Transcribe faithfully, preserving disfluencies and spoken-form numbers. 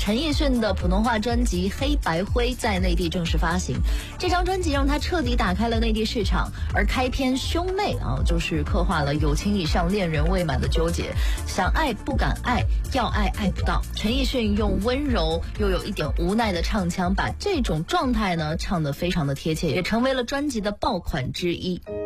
陈奕迅的普通话专辑《黑白灰》在内地正式发行。这张专辑让他彻底打开了内地市场，而开篇兄妹啊，就是刻画了友情以上恋人未满的纠结，想爱不敢爱，要爱爱不到。陈奕迅用温柔又有一点无奈的唱腔，把这种状态呢唱得非常的贴切，也成为了专辑的爆款之一。